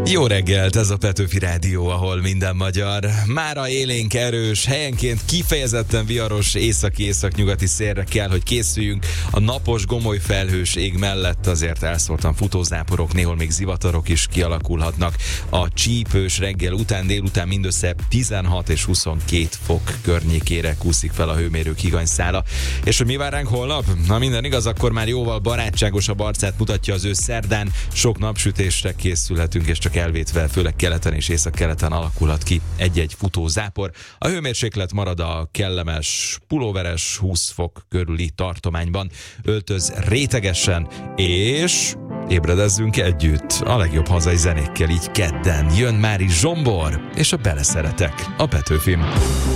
Jó reggelt, ez a Petőfi Rádió, ahol minden magyar. Mára élénk, erős, helyenként kifejezetten viharos északi-északnyugati szélre kell, hogy készüljünk. A napos, gomoly felhős ég mellett azért elszórtan futózáporok, néhol még zivatarok is kialakulhatnak. A csípős reggel után, délután mindössze 16 és 22 fok környékére kúszik fel a hőmérők higanyszála. És hogy mi vár ránk holnap? Na minden igaz, akkor már jóval barátságosabb arcát mutatja az ősz szerdán. Sok napsütésre készülhetünk, és csak elvétve, főleg keleten és északkeleten alakulhat ki egy-egy futózápor. A hőmérséklet marad a kellemes, pulóveres 20 fok körüli tartományban. Öltöz rétegesen, és ébredezzünk együtt a legjobb hazai zenékkel így kedden. Jön Mári Zsombor, és a Beleszeretek, a Petőfim.